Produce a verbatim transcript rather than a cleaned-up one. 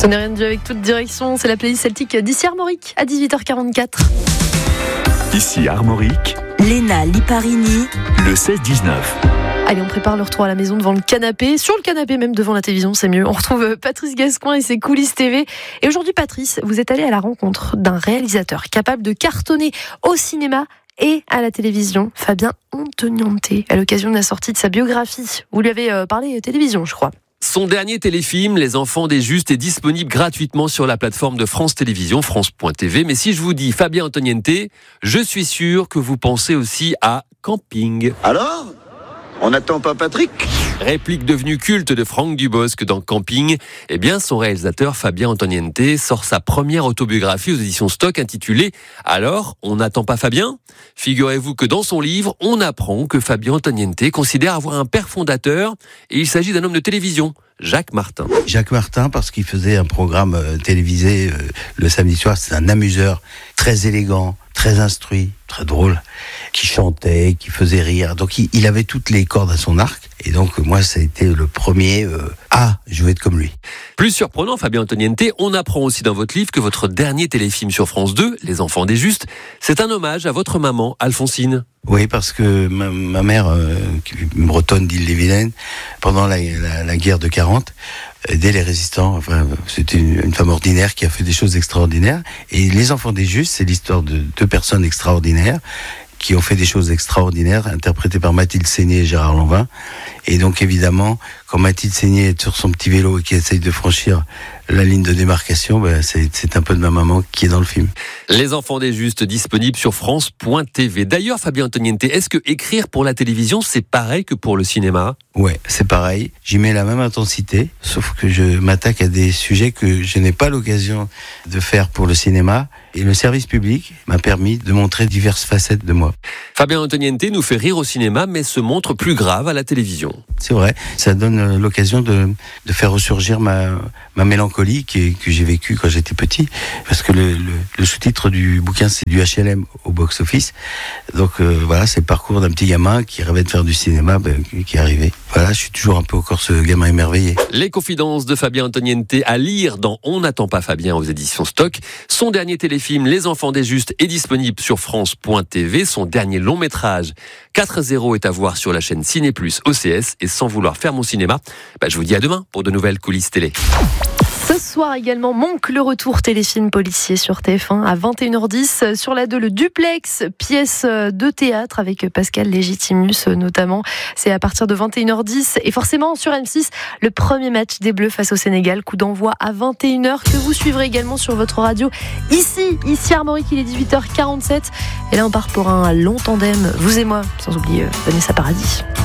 Ce n'est rien de Dieu avec toute direction, c'est la playlist celtique d'ici Armorique à dix-huit heures quarante-quatre. Ici Armorique, Léna Liparini, le seize dix-neuf. Allez, on prépare le retour à la maison devant le canapé, sur le canapé même devant la télévision, c'est mieux. On retrouve Patrice Gascoin et ses coulisses T V. Et aujourd'hui, Patrice, vous êtes allé à la rencontre d'un réalisateur capable de cartonner au cinéma et à la télévision, Fabien Antoniente, à l'occasion de la sortie de sa biographie. Vous lui avez euh, parlé télévision, je crois. Son dernier téléfilm, Les Enfants des Justes, est disponible gratuitement sur la plateforme de France Télévisions, France point T V. Mais si je vous dis Fabien Antoniente, je suis sûr que vous pensez aussi à Camping. Alors ? On n'attend pas Patrick ? Réplique devenue culte de Franck Dubosc dans Camping, eh bien son réalisateur Fabien Antoniente sort sa première autobiographie aux éditions Stock intitulée « Alors, on n'attend pas Fabien ?» Figurez-vous que dans son livre, on apprend que Fabien Antoniente considère avoir un père fondateur et il s'agit d'un homme de télévision, Jacques Martin. Jacques Martin, parce qu'il faisait un programme euh, télévisé euh, le samedi soir, c'est un amuseur très élégant, très instruit, très drôle, qui chantait, qui faisait rire. Donc il, il avait toutes les cordes à son arc. Et donc moi, ça a été le premier euh, « Ah, je veux être comme lui ». Plus surprenant, Fabien Antoniente, on apprend aussi dans votre livre que votre dernier téléfilm sur France deux, Les Enfants des Justes, c'est un hommage à votre maman, Alphonsine. Oui, parce que ma, ma mère, euh, bretonne d'Ille-et-Vilaine, pendant la, la, la guerre de quarante, aidait les résistants. Enfin, c'était une, une femme ordinaire qui a fait des choses extraordinaires. Et Les Enfants des Justes, c'est l'histoire de deux personnes extraordinaires qui ont fait des choses extraordinaires, interprétées par Mathilde Seigné et Gérard Lanvin. Et donc, évidemment, quand Mathilde Seigné est sur son petit vélo et qui essaye de franchir la ligne de démarcation, ben c'est, c'est un peu de ma maman qui est dans le film. Les Enfants des Justes, disponibles sur France point T V. D'ailleurs, Fabien Antoniente, est-ce que écrire pour la télévision, c'est pareil que pour le cinéma ? Ouais, c'est pareil. J'y mets la même intensité, sauf que je m'attaque à des sujets que je n'ai pas l'occasion de faire pour le cinéma. Et le service public m'a permis de montrer diverses facettes de moi. Fabien Antoniente nous fait rire au cinéma, mais se montre plus grave à la télévision. C'est vrai, ça donne l'occasion de, de faire ressurgir ma, ma mélancolie qui, que j'ai vécue quand j'étais petit. Parce que le, le, le sous-titre du bouquin, c'est du H L M au box-office. Donc euh, voilà, c'est le parcours d'un petit gamin qui rêvait de faire du cinéma, ben, qui est arrivé. Voilà, je suis toujours un peu encore ce gamin émerveillé. Les confidences de Fabien Antoniente à lire dans On n'attend pas Fabien aux éditions Stock. Son dernier téléfilm, Les Enfants des Justes, est disponible sur France point T V. Son dernier long métrage, quatre zéro, est à voir sur la chaîne Ciné Plus O C S. Et sans vouloir faire mon cinéma, bah, je vous dis à demain pour de nouvelles coulisses télé. Ce soir également, Monk, le retour téléfilm policier sur T F un à vingt et une heures dix. Sur la deux, le Duplex, pièce de théâtre avec Pascal Légitimus notamment. C'est à partir de vingt et une heures dix. Et forcément, sur M six, le premier match des Bleus face au Sénégal. Coup d'envoi à vingt et une heures que vous suivrez également sur votre radio. Ici, ici Armorique, il est dix-huit heures quarante-sept. Et là, on part pour un long tandem, vous et moi, sans oublier Vanessa Paradis.